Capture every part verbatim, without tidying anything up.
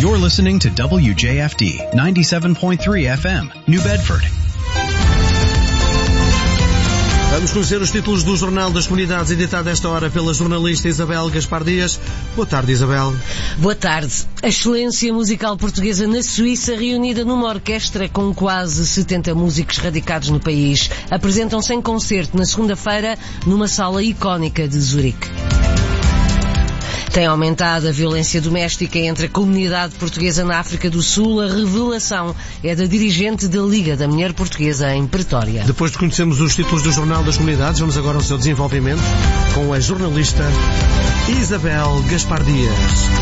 You're listening to W J F D ninety-seven point three F M, New Bedford. Vamos conhecer os títulos do Jornal das Comunidades, editado esta hora pela jornalista Isabel Gaspar Dias. Boa tarde, Isabel. Boa tarde. A excelência musical portuguesa na Suíça, reunida numa orquestra com quase setenta músicos radicados no país, apresentam-se em concerto na segunda-feira numa sala icónica de Zurique. Tem aumentado a violência doméstica entre a comunidade portuguesa na África do Sul. A revelação é da dirigente da Liga da Mulher Portuguesa em Pretória. Depois de conhecermos os títulos do Jornal das Comunidades, vamos agora ao seu desenvolvimento com a jornalista Isabel Gaspar Dias.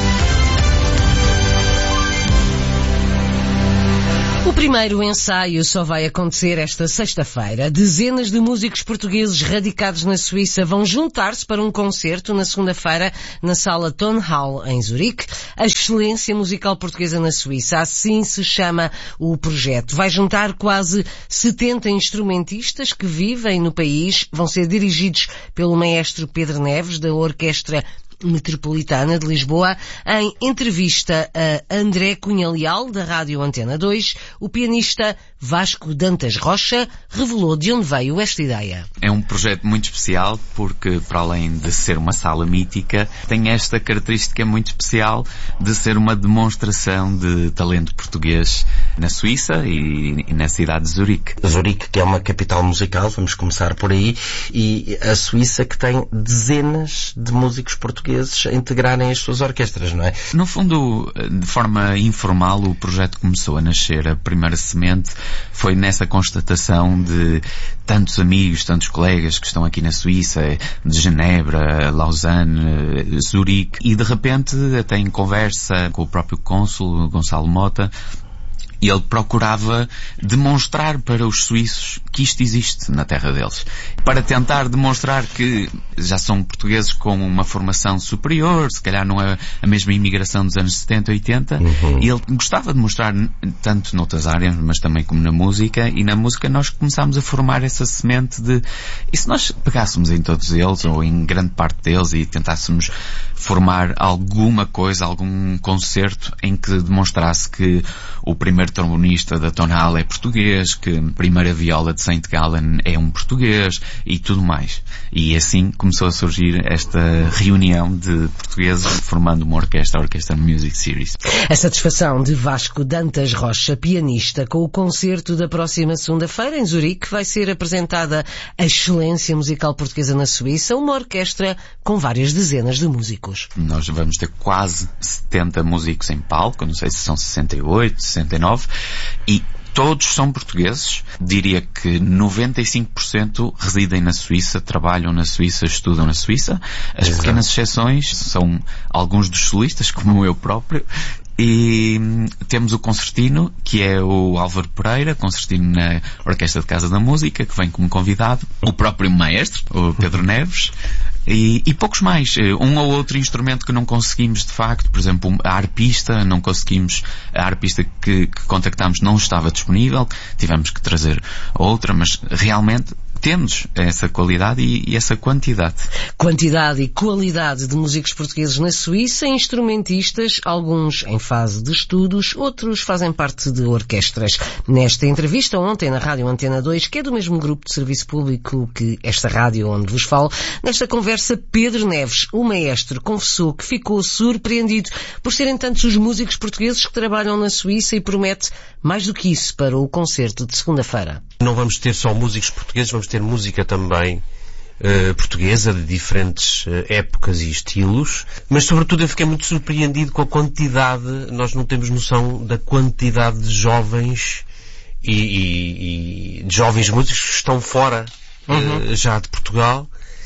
O primeiro ensaio só vai acontecer esta sexta-feira. Dezenas de músicos portugueses radicados na Suíça vão juntar-se para um concerto na segunda-feira na sala Tonhall, em Zurique. A excelência musical portuguesa na Suíça, assim se chama o projeto. Vai juntar quase setenta instrumentistas que vivem no país. Vão ser dirigidos pelo maestro Pedro Neves, da Orquestra Metropolitana de Lisboa. Em entrevista a André Cunha Leal, da Rádio Antena dois, o pianista Vasco Dantas Rocha revelou de onde veio esta ideia. É um projeto muito especial porque, para além de ser uma sala mítica, tem esta característica muito especial de ser uma demonstração de talento português na Suíça e, e na cidade de Zurique. Zurique, que é uma capital musical, vamos começar por aí, e a Suíça, que tem dezenas de músicos portugueses a integrarem as suas orquestras, não é? No fundo, de forma informal, o projeto começou a nascer. A primeira semente foi nessa constatação de tantos amigos, tantos colegas que estão aqui na Suíça, de Genebra, Lausanne, Zurique, e de repente, até em conversa com o próprio cônsul, Gonçalo Mota, e ele procurava demonstrar para os suíços que isto existe na terra deles. Para tentar demonstrar que já são portugueses com uma formação superior, se calhar não é a mesma imigração dos anos setenta, oitenta, uhum. E ele gostava de mostrar tanto noutras áreas, mas também como na música, e na música nós começámos a formar essa semente de... E se nós pegássemos em todos eles, ou em grande parte deles, e tentássemos formar alguma coisa, algum concerto em que demonstrasse que o primeiro trombonista da Tonhall é português, que a primeira viola de Saint Gallen é um português e tudo mais. E assim começou a surgir esta reunião de portugueses formando uma orquestra, a Orchestra Music Series. A satisfação de Vasco Dantas Rocha, pianista, com o concerto da próxima segunda-feira em Zurique, vai ser apresentada a excelência musical portuguesa na Suíça, uma orquestra com várias dezenas de músicos. Nós vamos ter quase setenta músicos em palco, não sei se são sessenta e oito, sessenta e nove, e todos são portugueses. Diria que noventa e cinco por cento residem na Suíça, trabalham na Suíça, estudam na Suíça. As Exato. Pequenas exceções são alguns dos solistas, como eu próprio. E temos o concertino, que é o Álvaro Pereira, concertino na Orquestra de Casa da Música, que vem como convidado. O próprio maestro, o Pedro Neves. E, e poucos mais. Um ou outro instrumento que não conseguimos, de facto. Por exemplo, a arpista, não conseguimos. A arpista que, que contactámos não estava disponível. Tivemos que trazer outra, mas realmente temos essa qualidade e, e essa quantidade. Quantidade e qualidade de músicos portugueses na Suíça, instrumentistas, alguns em fase de estudos, outros fazem parte de orquestras. Nesta entrevista ontem na Rádio Antena dois, que é do mesmo grupo de serviço público que esta rádio onde vos falo, nesta conversa Pedro Neves, o maestro, confessou que ficou surpreendido por serem tantos os músicos portugueses que trabalham na Suíça e promete mais do que isso para o concerto de segunda-feira. Não vamos ter só músicos portugueses, vamos ter música também uh, portuguesa de diferentes uh, épocas e estilos, mas sobretudo eu fiquei muito surpreendido com a quantidade. Nós não temos noção da quantidade de jovens e, e, e de jovens músicos que estão fora uhum. uh, já de Portugal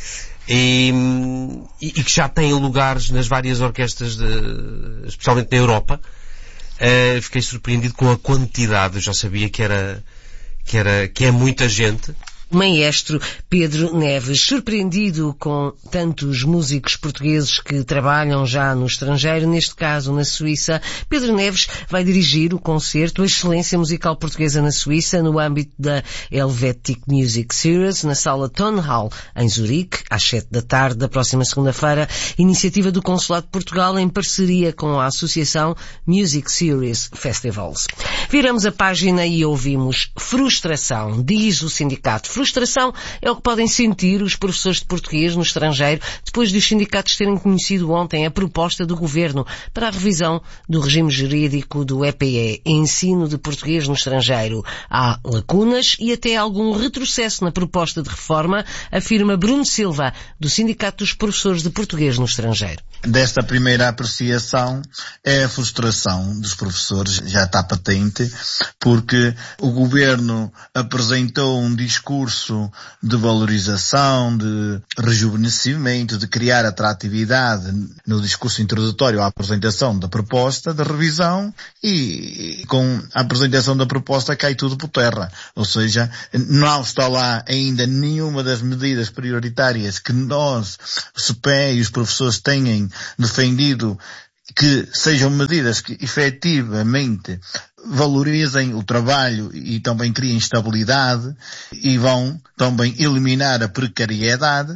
e, e, e que já têm lugares nas várias orquestras, de, especialmente na Europa. Uh, fiquei surpreendido com a quantidade. Eu já sabia que era que, era, que é muita gente, maestro Pedro Neves. Surpreendido com tantos músicos portugueses que trabalham já no estrangeiro, neste caso na Suíça, Pedro Neves vai dirigir o concerto A Excelência Musical Portuguesa na Suíça no âmbito da Helvetic Music Series na sala Tonhall em Zurique, às sete da tarde da próxima segunda-feira, iniciativa do Consulado de Portugal em parceria com a Associação Music Series Festivals. Viramos a página e ouvimos frustração, diz o sindicato. Frustração é o que podem sentir os professores de português no estrangeiro depois dos sindicatos terem conhecido ontem a proposta do Governo para a revisão do regime jurídico do E P E, Ensino de Português no Estrangeiro. Há lacunas e até algum retrocesso na proposta de reforma, afirma Bruno Silva, do Sindicato dos Professores de Português no Estrangeiro. Desta primeira apreciação é a frustração dos professores, já está patente, porque o Governo apresentou um discurso de valorização, de rejuvenescimento, de criar atratividade no discurso introdutório à apresentação da proposta de revisão e com a apresentação da proposta cai tudo por terra. Ou seja, não está lá ainda nenhuma das medidas prioritárias que nós, o C P E e os professores tenham defendido, que sejam medidas que efetivamente valorizem o trabalho e também criem estabilidade e vão também eliminar a precariedade,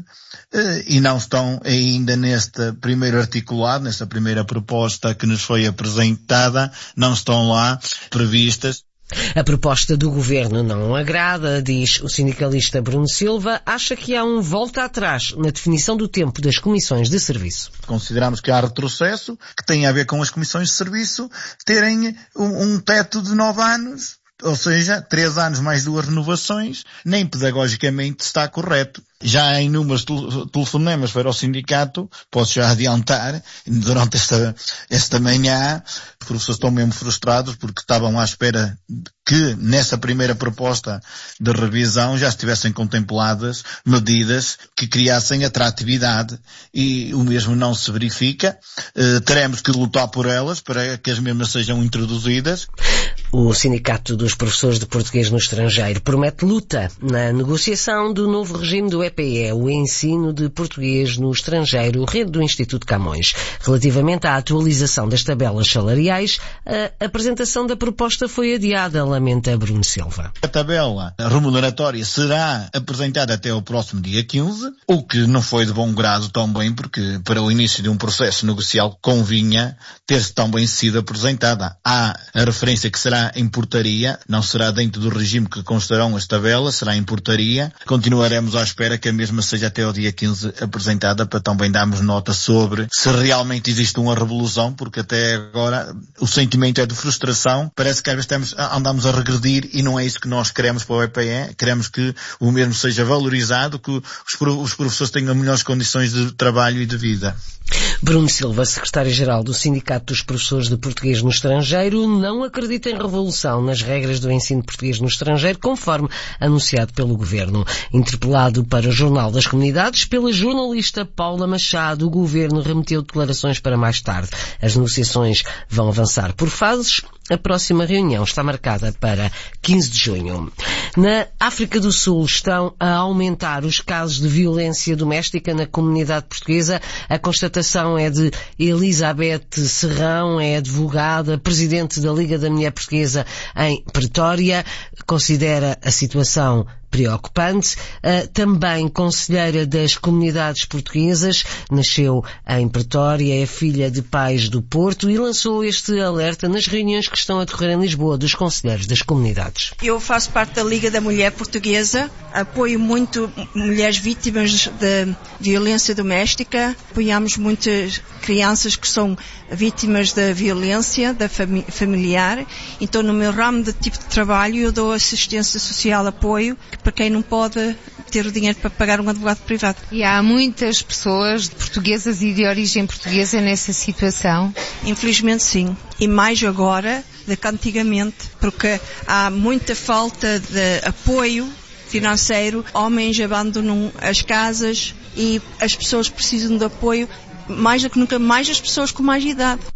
e não estão ainda neste primeiro articulado, nesta primeira proposta que nos foi apresentada, não estão lá previstas. A proposta do Governo não agrada, diz o sindicalista Bruno Silva, acha que há um volta atrás na definição do tempo das comissões de serviço. Consideramos que há retrocesso, que tem a ver com as comissões de serviço terem um, um teto de nove anos, ou seja, três anos mais duas renovações, nem pedagogicamente está correto. Já há inúmeros telefonemas para o sindicato, posso já adiantar, durante esta, esta manhã, os professores estão mesmo frustrados porque estavam à espera que nessa primeira proposta de revisão já estivessem contempladas medidas que criassem atratividade e o mesmo não se verifica. Uh, teremos que lutar por elas para que as mesmas sejam introduzidas. O Sindicato dos Professores de Português no Estrangeiro promete luta na negociação do novo regime do E P E, o Ensino de Português no Estrangeiro, rede do Instituto Camões. Relativamente à atualização das tabelas salariais, a apresentação da proposta foi adiada, lamenta Bruno Silva. A tabela remuneratória será apresentada até o próximo dia quinze, o que não foi de bom grado também, porque para o início de um processo negocial convinha ter também sido apresentada. Há a referência que será em portaria, não será dentro do regime que constarão as tabelas, será em portaria. Continuaremos à espera que a mesma seja até o dia quinze apresentada para também darmos nota sobre se realmente existe uma revolução, porque até agora o sentimento é de frustração. Parece que às vezes estamos, andamos a regredir e não é isso que nós queremos para o E P E. Queremos que o mesmo seja valorizado, que os professores tenham melhores condições de trabalho e de vida. Bruno Silva, secretário-geral do Sindicato dos Professores de Português no Estrangeiro, não acredita em revolução nas regras do ensino português no estrangeiro, conforme anunciado pelo Governo. Interpelado para o Jornal das Comunidades pela jornalista Paula Machado, o Governo remeteu declarações para mais tarde. As negociações vão avançar por fases. A próxima reunião está marcada para quinze de junho. Na África do Sul estão a aumentar os casos de violência doméstica na comunidade portuguesa. A constatação é de Elizabeth Serrão, é advogada, presidente da Liga da Mulher Portuguesa em Pretória. Considera a situação preocupante. Uh, também conselheira das comunidades portuguesas, nasceu em Pretória, é filha de pais do Porto e lançou este alerta nas reuniões que estão a decorrer em Lisboa dos conselheiros das comunidades. Eu faço parte da Liga da Mulher Portuguesa, apoio muito mulheres vítimas de violência doméstica, apoiamos muitas crianças que são vítimas da violência da fami- familiar, então no meu ramo de tipo de trabalho eu dou assistência social, apoio, para quem não pode ter o dinheiro para pagar um advogado privado. E há muitas pessoas portuguesas e de origem portuguesa nessa situação? Infelizmente sim. E mais agora do que antigamente, porque há muita falta de apoio financeiro, homens abandonam as casas e as pessoas precisam de apoio mais do que nunca, mais as pessoas com mais idade.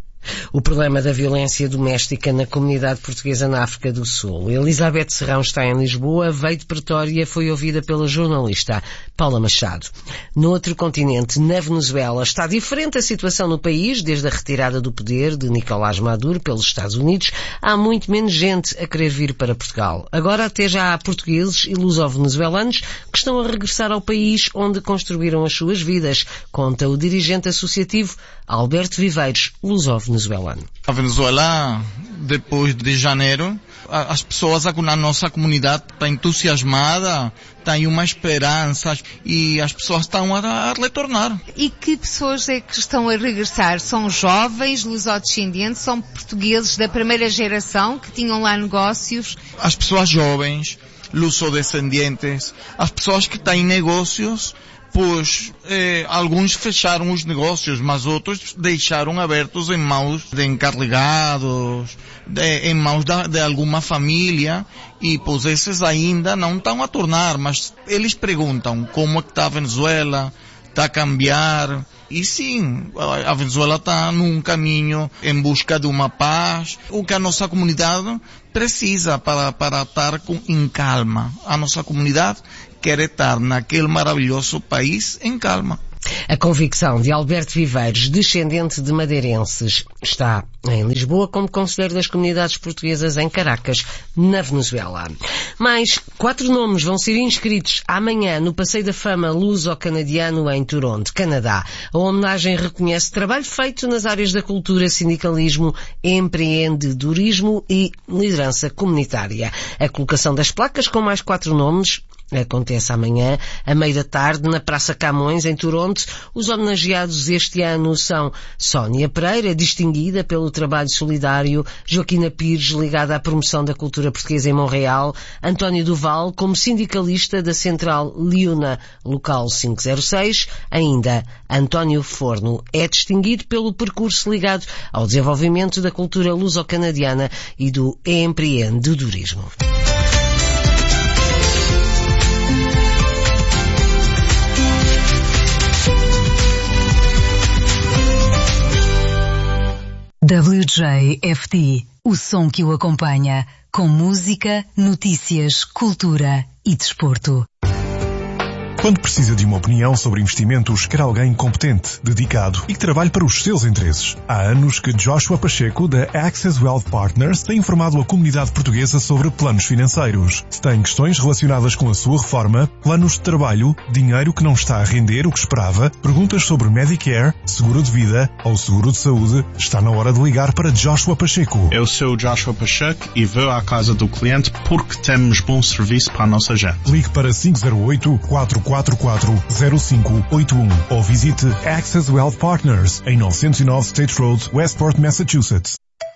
o problema da violência doméstica na comunidade portuguesa na África do Sul. Elizabeth Serrão está em Lisboa, veio de Pretória e foi ouvida pela jornalista Paula Machado. No outro continente, na Venezuela, está diferente a situação no país. Desde a retirada do poder de Nicolás Maduro pelos Estados Unidos, há muito menos gente a querer vir para Portugal. Agora até já há portugueses e luso-venezuelanos que estão a regressar ao país onde construíram as suas vidas, conta o dirigente associativo Alberto Viveiros, luso-venezuelano. A Venezuela, depois de janeiro, as pessoas na nossa comunidade estão entusiasmadas, têm uma esperança e as pessoas estão a, a retornar. E que pessoas é que estão a regressar? São jovens, lusodescendentes, são portugueses da primeira geração que tinham lá negócios? As pessoas jovens, lusodescendentes, as pessoas que têm negócios, pois eh, alguns fecharam os negócios, mas outros deixaram abertos em mãos de encarregados, de, em mãos da, de alguma família, e pois esses ainda não estão a tornar, mas eles perguntam como é que está a Venezuela, está a cambiar, e sim, a Venezuela está num caminho em busca de uma paz, o que a nossa comunidade precisa para, para estar com, em calma. A nossa comunidade quer estar naquele maravilhoso país em calma. A convicção de Alberto Viveiros, descendente de madeirenses, está em Lisboa como conselheiro das comunidades portuguesas em Caracas, na Venezuela. Mais quatro nomes vão ser inscritos amanhã no Passeio da Fama Luso-Canadiano em Toronto, Canadá. A homenagem reconhece trabalho feito nas áreas da cultura, sindicalismo, empreendedorismo e liderança comunitária. A colocação das placas com mais quatro nomes acontece amanhã, à meia da tarde, na Praça Camões, em Toronto. Os homenageados este ano são Sónia Pereira, distinguida pelo trabalho solidário, Joaquina Pires, ligada à promoção da cultura portuguesa em Montreal, António Duval, como sindicalista da Central Liuna Local quinhentos e seis, ainda António Forno é distinguido pelo percurso ligado ao desenvolvimento da cultura luso-canadiana e do empreendedorismo. W J F D, o som que o acompanha, com música, notícias, cultura e desporto. Quando precisa de uma opinião sobre investimentos, quer alguém competente, dedicado e que trabalhe para os seus interesses. Há anos que Joshua Pacheco, da Access Wealth Partners, tem informado a comunidade portuguesa sobre planos financeiros. Se tem questões relacionadas com a sua reforma, planos de trabalho, dinheiro que não está a render o que esperava, perguntas sobre Medicare, seguro de vida ou seguro de saúde, está na hora de ligar para Joshua Pacheco. Eu sou Joshua Pacheco e vou à casa do cliente porque temos bom serviço para a nossa gente. Ligue para cinco zero oito, quatro quatro quatro, zero cinco oito um ou visite Access Wealth Partners em novecentos e nove State Road, Westport, Massachusetts.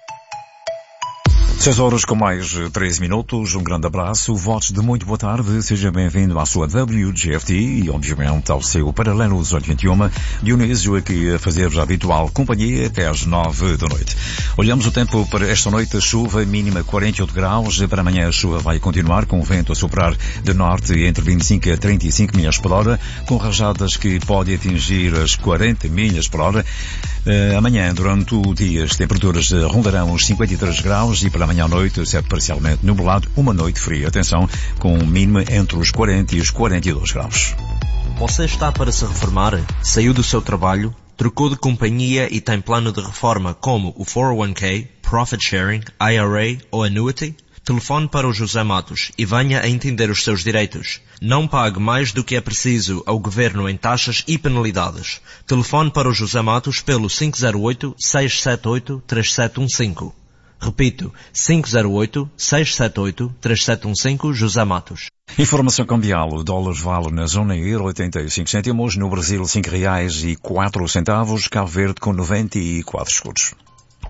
Seis horas com mais três minutos, um grande abraço, votos de muito boa tarde, seja bem-vindo à sua W G F T e, obviamente, ao seu Paralelo oito vinte e um, Dionísio aqui a fazer a habitual companhia até às nove da noite. Olhamos o tempo para esta noite, chuva mínima quarenta e oito graus, para amanhã a chuva vai continuar com o vento a soprar de norte entre vinte e cinco a trinta e cinco milhas por hora, com rajadas que podem atingir as quarenta milhas por hora. Uh, amanhã, durante o dia, as temperaturas rondarão os cinquenta e três graus e para amanhã à noite, certo parcialmente nublado, uma noite fria. Atenção, com um mínimo entre os quarenta e os quarenta e dois graus. Você está para se reformar? Saiu do seu trabalho? Trocou de companhia e tem plano de reforma como o quatro oh one K, Profit Sharing, I R A ou Annuity? Telefone para o José Matos e venha a entender os seus direitos. Não pague mais do que é preciso ao Governo em taxas e penalidades. Telefone para o José Matos pelo cinco zero oito, seis sete oito, três sete um cinco. Repito, cinco zero oito, seis sete oito, três sete um cinco, José Matos. Informação cambial. O dólar vale na zona euro oitenta e cinco cêntimos, no Brasil cinco reais e quatro centavos, Cabo Verde com noventa e quatro escudos.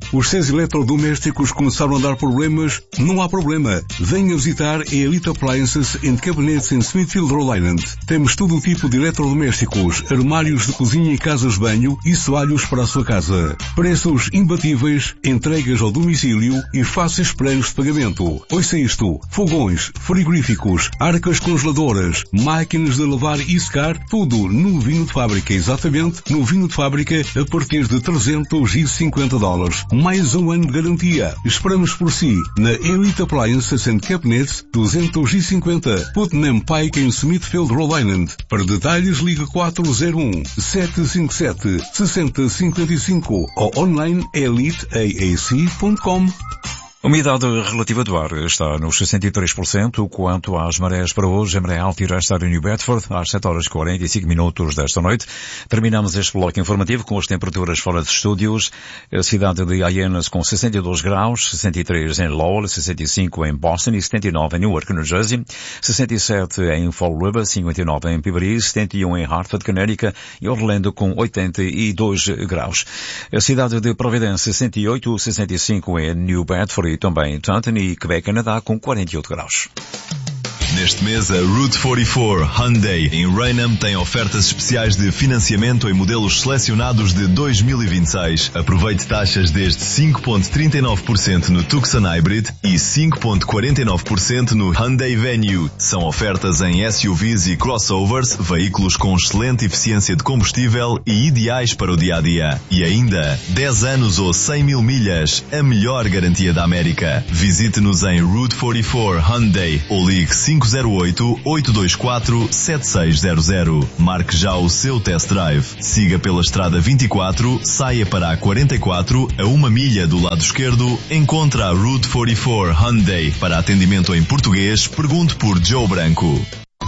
Os seus eletrodomésticos começaram a dar problemas? Não há problema. Venha visitar a Elite Appliances and Cabinets em Smithfield, Rhode Island. Temos todo o tipo de eletrodomésticos, armários de cozinha e casas de banho e soalhos para a sua casa. Preços imbatíveis, entregas ao domicílio e fáceis planos de pagamento. Ouça isto. Fogões, frigoríficos, arcas congeladoras, máquinas de lavar e secar, tudo no vinho de fábrica, exatamente no vinho de fábrica a partir de trezentos e cinquenta dólares. Mais um ano de garantia. Esperamos por si na Elite Appliances and Cabinets duzentos e cinquenta Putnam Pike em Smithfield, Rhode Island. Para detalhes ligue quatro zero um, sete cinco sete, seis zero cinco cinco ou online elite a a c ponto com. A umidade relativa do ar está nos sessenta e três por cento. Quanto às marés para hoje, a maré alta irá estar em New Bedford às sete horas e quarenta e cinco minutos desta noite. Terminamos este bloco informativo com as temperaturas fora de estúdios. A cidade de Hyannis com sessenta e dois graus, sessenta e três em Lowell, sessenta e cinco em Boston e setenta e nove em Newark, New Jersey, sessenta e sete em Fall River, cinquenta e nove em Peabody, setenta e um em Hartford, Connecticut e Orlando com oitenta e dois graus. A cidade de Providence, sessenta e oito, sessenta e cinco em New Bedford e também Taunton e Quebec, Canadá, com quarenta e oito graus. Neste mês, a Route quarenta e quatro Hyundai em Raynham tem ofertas especiais de financiamento em modelos selecionados de dois mil e vinte e seis. Aproveite taxas desde cinco vírgula trinta e nove por cento no Tucson Hybrid e cinco vírgula quarenta e nove por cento no Hyundai Venue. São ofertas em S U Vs e crossovers, veículos com excelente eficiência de combustível e ideais para o dia-a-dia. E ainda, dez anos ou cem mil milhas, a melhor garantia da América. Visite-nos em Route quarenta e quatro Hyundai ou ligue cinco zero oito, oito dois quatro, sete seis zero zero. Marque já o seu test drive. Siga pela estrada vinte e quatro, saia para a quarenta e quatro, a uma milha do lado esquerdo, encontra a Route quarenta e quatro Hyundai. Para atendimento em português, pergunte por Joe Branco.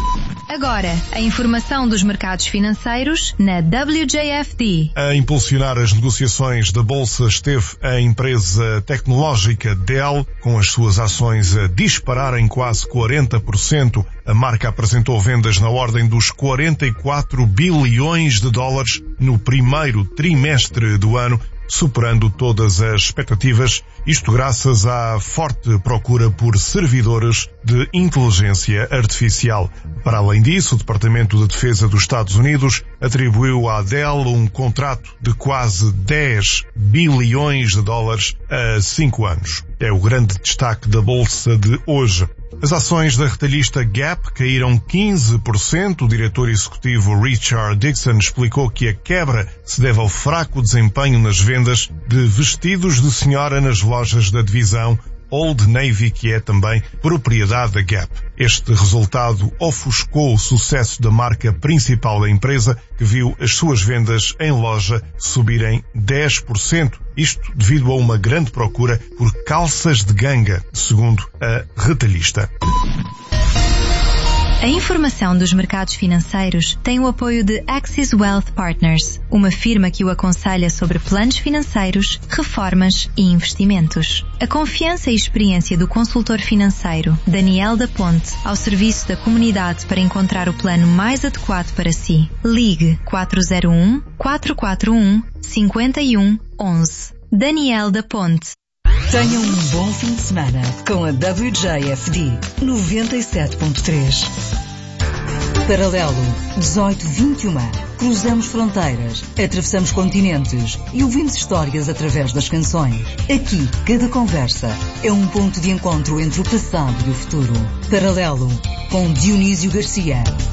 Agora, a informação dos mercados financeiros na W J F D. A impulsionar as negociações da Bolsa esteve a empresa tecnológica Dell, com as suas ações a dispararem quase quarenta por cento. A marca apresentou vendas na ordem dos quarenta e quatro bilhões de dólares no primeiro trimestre do ano, superando todas as expectativas, isto graças à forte procura por servidores de inteligência artificial. Para além disso, o Departamento de Defesa dos Estados Unidos atribuiu à Dell um contrato de quase dez bilhões de dólares a cinco anos. É o grande destaque da Bolsa de hoje. As ações da retalhista Gap caíram quinze por cento. O diretor executivo Richard Dixon explicou que a quebra se deve ao fraco desempenho nas vendas de vestidos de senhora nas lojas da divisão Old Navy, que é também propriedade da Gap. Este resultado ofuscou o sucesso da marca principal da empresa, que viu as suas vendas em loja subirem dez por cento. Isto devido a uma grande procura por calças de ganga, segundo a retalhista. A informação dos mercados financeiros tem o apoio de Axis Wealth Partners, uma firma que o aconselha sobre planos financeiros, reformas e investimentos. A confiança e experiência do consultor financeiro Daniel da Ponte ao serviço da comunidade para encontrar o plano mais adequado para si. Ligue quatro zero um, quatro quatro um, cinco um um um. Daniel da Ponte. Tenha um bom fim de semana com a W J F D noventa e sete ponto três. Paralelo dezoito vinte e um. Cruzamos fronteiras, atravessamos continentes e ouvimos histórias através das canções. Aqui, cada conversa é um ponto de encontro entre o passado e o futuro. Paralelo com Dionísio Garcia.